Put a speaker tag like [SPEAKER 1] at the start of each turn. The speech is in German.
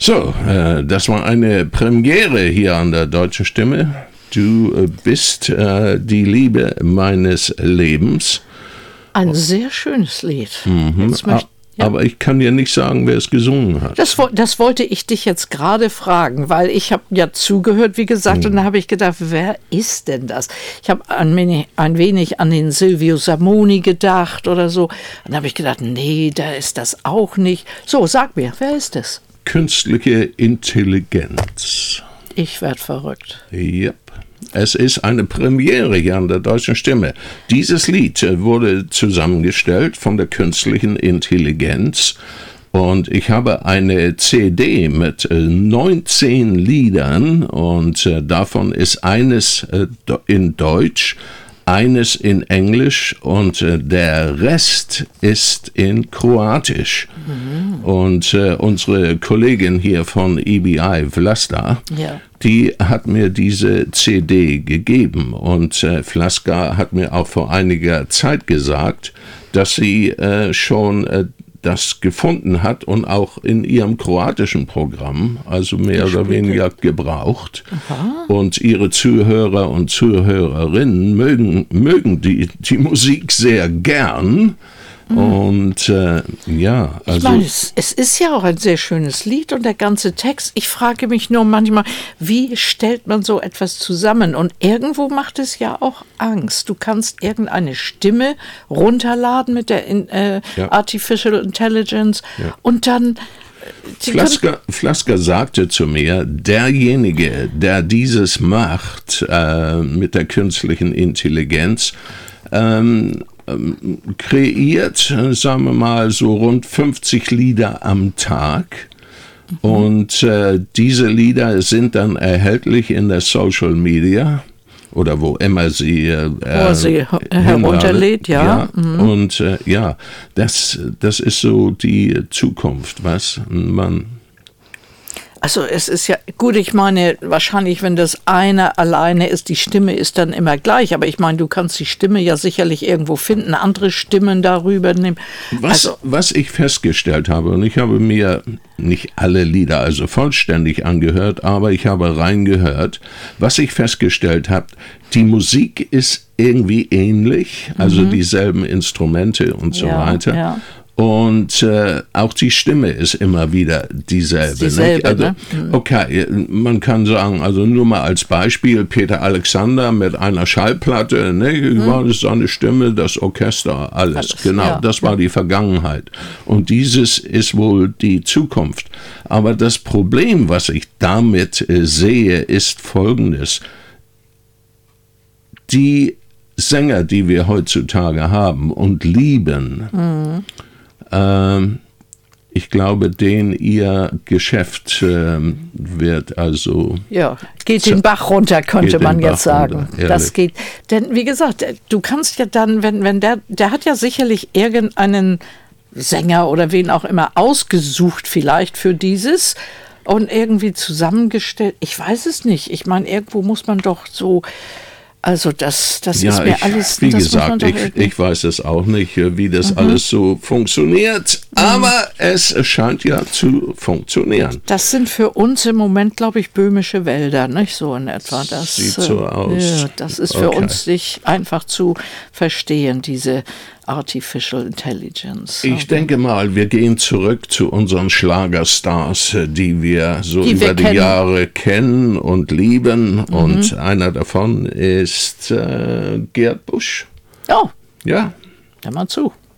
[SPEAKER 1] So, das war eine Premiere hier an der Deutschen Stimme. Du bist die Liebe meines Lebens.
[SPEAKER 2] Ein sehr schönes Lied.
[SPEAKER 1] Aber ich kann dir nicht sagen, wer es gesungen hat.
[SPEAKER 2] Das wollte ich dich jetzt gerade fragen, weil ich habe ja zugehört, wie gesagt, und da habe ich gedacht, wer ist denn das? Ich habe ein wenig an den Silvio Samoni gedacht oder so. Dann habe ich gedacht, nee, da ist das auch nicht. So, sag mir, wer ist es?
[SPEAKER 1] Künstliche Intelligenz.
[SPEAKER 2] Ich werde verrückt.
[SPEAKER 1] Yep. Es ist eine Premiere hier an der Deutschen Stimme. Dieses Lied wurde zusammengestellt von der künstlichen Intelligenz und ich habe eine CD mit 19 Liedern und davon ist eines in Deutsch, eines in Englisch und der Rest ist in Kroatisch. Und unsere Kollegin hier von EBI, Vlasta, die hat mir diese CD gegeben. Und Vlasta hat mir auch vor einiger Zeit gesagt, dass sie schon das gefunden hat und auch in ihrem kroatischen Programm, also mehr oder weniger gebraucht. Aha. Und ihre Zuhörer und Zuhörerinnen mögen die Musik sehr gern. Und also...
[SPEAKER 2] Ich meine, es ist ja auch ein sehr schönes Lied und der ganze Text. Ich frage mich nur manchmal, wie stellt man so etwas zusammen? Und irgendwo macht es ja auch Angst. Du kannst irgendeine Stimme runterladen mit der Artificial Intelligence und dann...
[SPEAKER 1] Flasker sagte zu mir, derjenige, der dieses macht mit der künstlichen Intelligenz, kreiert, sagen wir mal, so rund 50 Lieder am Tag. Und diese Lieder sind dann erhältlich in der Social Media oder wo immer sie
[SPEAKER 2] herunterlädt,
[SPEAKER 1] Und das ist so die Zukunft, was man...
[SPEAKER 2] Also es ist ja, gut, ich meine, wahrscheinlich, wenn das eine alleine ist, die Stimme ist dann immer gleich, aber ich meine, du kannst die Stimme ja sicherlich irgendwo finden, andere Stimmen darüber nehmen.
[SPEAKER 1] Was ich festgestellt habe, und ich habe mir nicht alle Lieder also vollständig angehört, aber ich habe reingehört, was ich festgestellt habe, die Musik ist irgendwie ähnlich, also dieselben Instrumente und so weiter. Ja. Und auch die Stimme ist immer wieder dieselbe. Also, okay, man kann sagen, also nur mal als Beispiel, Peter Alexander mit einer Schallplatte, war das seine Stimme, das Orchester, alles. Genau, das war die Vergangenheit. Und dieses ist wohl die Zukunft. Aber das Problem, was ich damit sehe, ist folgendes. Die Sänger, die wir heutzutage haben und lieben, ich glaube, ihr Geschäft wird also...
[SPEAKER 2] Ja, geht den Bach runter, könnte man jetzt sagen. Das geht, denn wie gesagt, du kannst ja dann, wenn der hat ja sicherlich irgendeinen Sänger oder wen auch immer ausgesucht vielleicht für dieses und irgendwie zusammengestellt. Ich weiß es nicht. Ich meine, irgendwo muss man doch so... Also das ist mir alles...
[SPEAKER 1] Wie gesagt, ich weiß es auch nicht, wie das alles so funktioniert, aber es scheint ja zu funktionieren.
[SPEAKER 2] Das sind für uns im Moment, glaube ich, böhmische Wälder, nicht so in etwa. Das
[SPEAKER 1] sieht so aus.
[SPEAKER 2] Ja, das ist für uns nicht einfach zu verstehen, diese Artificial Intelligence.
[SPEAKER 1] Ich denke mal, wir gehen zurück zu unseren Schlagerstars, die wir über die Jahre kennen und lieben. Und einer davon ist Gerd Busch.
[SPEAKER 2] Oh.
[SPEAKER 1] Ja.
[SPEAKER 2] Hör mal zu.